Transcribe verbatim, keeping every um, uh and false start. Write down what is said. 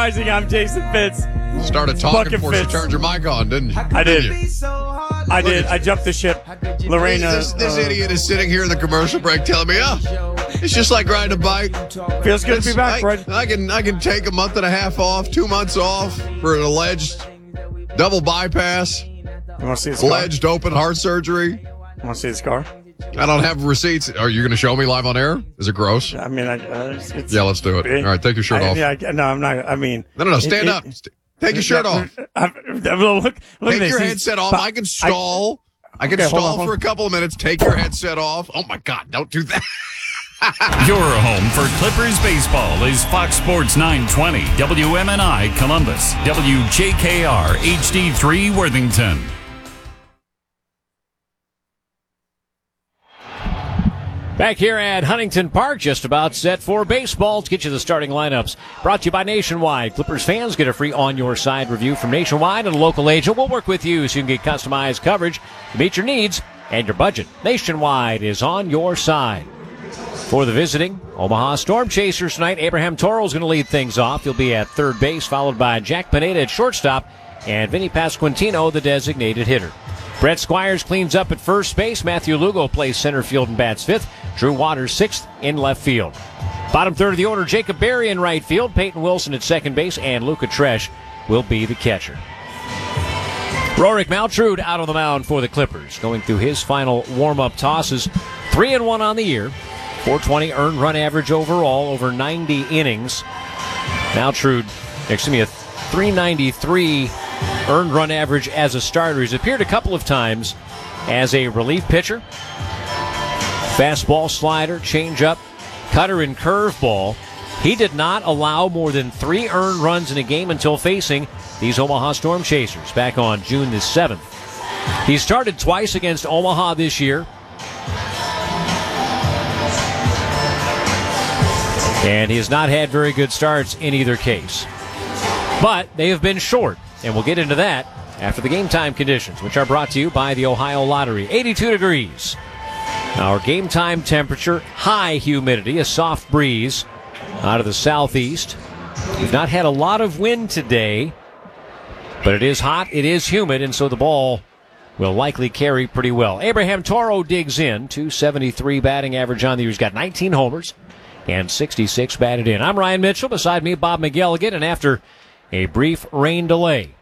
I'm Jason Fitz. Started talking Bucket before she Fitz. turned your mic on, didn't you? I did. Didn't you? I did. I jumped the ship. Lorena. This, this uh, idiot is sitting here in the commercial break telling me, oh, it's just like riding a bike. Feels good to be back, I, Fred. I can I can take a month and a half off, two months off for an alleged double bypass, You want to see his car? alleged open heart surgery. Want to see his car? I don't have receipts. Are you going to show me live on air? Is it gross? I mean, I, uh, it's, it's, Yeah, let's do it. All right, take your shirt I, off. Yeah, I, no, I'm not. I mean, No, no, no. Stand it- up. it- St- Take your shirt off. I, I, look, look Take at this. your He's- headset off. but I can stall. I, can Okay, hold on, stall hold for on. a couple of minutes. Take your headset off. Oh, my God. Don't do that. Your home for Clippers baseball is Fox Sports nine twenty, W M N I Columbus, W J K R H D three Worthington. Back here at Huntington Park, just about set for baseball. Let's get you the starting lineups. Brought to you by Nationwide. Clippers fans get a free on-your-side review from Nationwide, and a local agent will work with you so you can get customized coverage to meet your needs and your budget. Nationwide is on your side. For the visiting Omaha Storm Chasers tonight, Abraham Toro is going to lead things off. He'll be at third base, followed by Jack Pineda at shortstop, and Vinny Pasquantino, the designated hitter. Brett Squires cleans up at first base. Matthew Lugo plays center field and bats fifth. Drew Waters sixth in left field. Bottom third of the order, Jacob Berry in right field. Peyton Wilson at second base, and Luca Tresh will be the catcher. Rorik Maltrud out on the mound for the Clippers, going through his final warm-up tosses. Three and one on the year. four twenty earned run average overall over ninety innings. Maltrud, excuse me, a three ninety-three earned run average as a starter. He's appeared a couple of times as a relief pitcher. Fastball, slider, changeup, cutter, and curveball. He did not allow more than three earned runs in a game until facing these Omaha Storm Chasers back on June the seventh. He started twice against Omaha this year. And he has not had very good starts in either case. But they have been short, and we'll get into that after the game time conditions, which are brought to you by the Ohio Lottery. eighty-two degrees. Our game time temperature, high humidity, a soft breeze out of the southeast. We've not had a lot of wind today, but it is hot, it is humid, and so the ball will likely carry pretty well. Abraham Toro digs in, two seventy-three batting average on the year. He's got nineteen homers and sixty-six batted in. I'm Ryan Mitchell. Beside me, Bob McGilligan, and after a brief rain delay